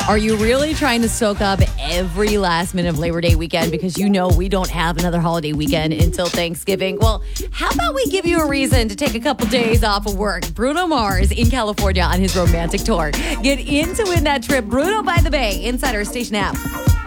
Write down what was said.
Are you really trying to soak up every last minute of Labor Day weekend because you know we don't have another holiday weekend until Thanksgiving? Well, how about we give you a reason to take a couple days off of work? Bruno Mars in California on his romantic tour. Get in to win that trip. Bruno by the Bay, inside our station app.